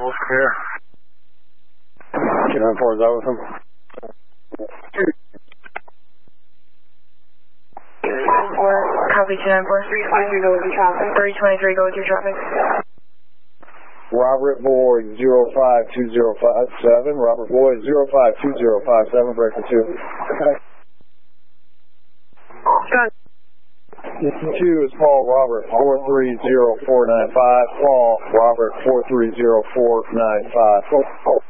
all's clear. 294 is that with him? Copy 294. 323, go with your traffic. 323, go with your traffic. Robert Boyd 052057. Robert Boyd 052057. Breaker 2. Okay. 2 is Paul Robert 430495. Paul Robert 430495.